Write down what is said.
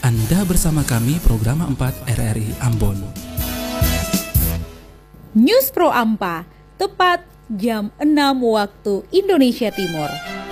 Anda bersama kami program 4 RRI Ambon. News Pro Ampa, tepat jam 6 waktu Indonesia Timur.